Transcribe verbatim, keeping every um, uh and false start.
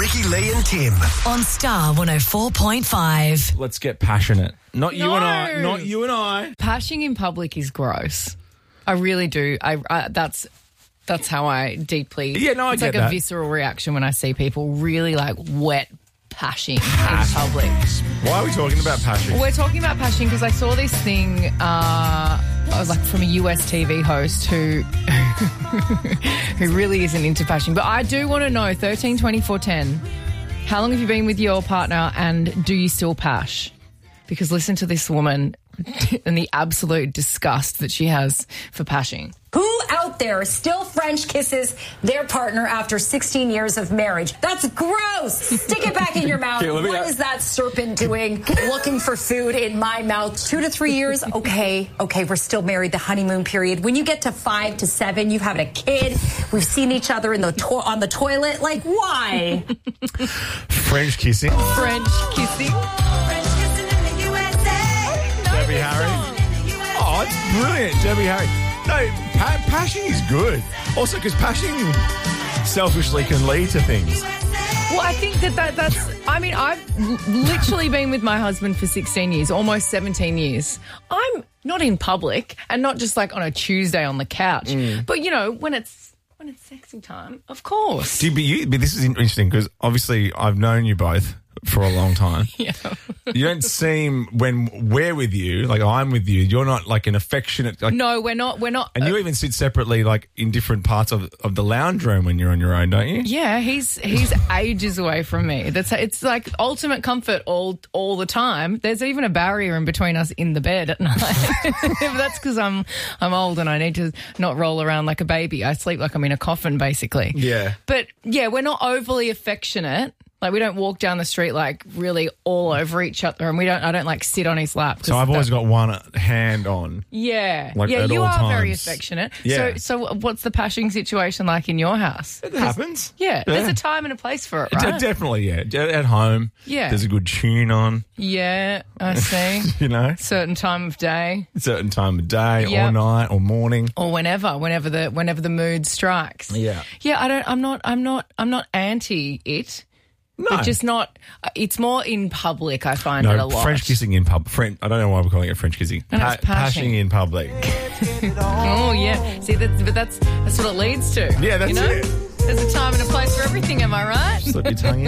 Ricky, Lee and Tim. On Star one oh four point five. Let's get passionate. Not you No. and I. Not you and I. Pashing in public is gross. I really do. I, I that's that's how I deeply. Yeah, no, I it's get like that. a visceral reaction when I see people really like wet pashing in public. Why are we talking about passion? We're talking about pashing because I saw this thing. Uh, I was like from a U S T V host who who really isn't into pashing. But I do want to know thirteen twenty-four ten. How long have you been with your partner, and do you still pash? Because listen to this woman and the absolute disgust that she has for pashing. Who out there still French kisses their partner after sixteen years of marriage? That's gross. Stick it back in your mouth. Okay, let me- What is that serpent doing? Looking for food in my mouth. Two to three years. Okay, okay, we're still married. The honeymoon period. When you get to five to seven, you've had a kid. We've seen each other in the to- on the toilet. Like, why? French kissing. French kissing. Debbie Harry. Oh, it's brilliant, Debbie Harry. No, pa- passion is good. Also, because passion selfishly can lead to things. Well, I think that, that that's, I mean, I've l- literally been with my husband for sixteen years, almost seventeen years. I'm not in public and not just like on a Tuesday on the couch, but you know, when it's, when it's sexy time, of course. See, but, you, but this is interesting because obviously I've known you both for a long time. Yeah. You don't seem, when we're with you, like I'm with you, you're not like an affectionate. Like, No, we're not, we're not. and you even sit separately, like in different parts of, of the lounge room when you're on your own, don't you? Yeah, he's he's ages away from me. That's it's like ultimate comfort all all the time. There's even a barrier in between us in the bed at night. That's because I'm I'm old and I need to not roll around like a baby. I sleep like I'm in a coffin, basically. Yeah. But yeah, we're not overly affectionate. Like we don't walk down the street like really all over each other, and we don't. I don't like sit on his lap. 'cause So I've always that- got one hand on. Yeah, like, yeah. at You all are very times. affectionate. Yeah. So so what's the pashing situation like in your house? It happens. Yeah, there's a time and a place for it, De- right? definitely, yeah. De- At home, Yeah. there's a good tune on, Yeah, I see. you know, Certain time of day certain time of day or Yep. night or morning. or whenever, whenever the whenever the mood strikes. Yeah. Yeah, I don't. I'm not. I'm not. I'm not anti it. No. But just not. It's more in public. I find it a No, lot. French kissing in pub. French, I don't know why we're calling it French kissing. No, it's pashing. Pashing in public. Oh yeah. See, that's but that's that's what it leads to. Yeah, that's you know? it. There's a time and a place for everything. Am I right? Slip your tongue in.